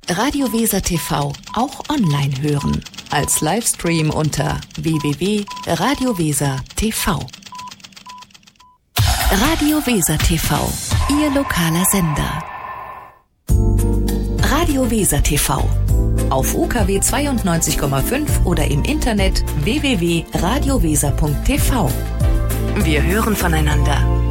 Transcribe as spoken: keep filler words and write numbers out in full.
Radio Weser T V auch online hören. Als Livestream unter w w w punkt radio weser punkt t v. Radio Weser T V, Ihr lokaler Sender. Radio Weser T V. Auf U K W zweiundneunzig Komma fünf oder im Internet w w w punkt radio weser punkt t v. Wir hören voneinander.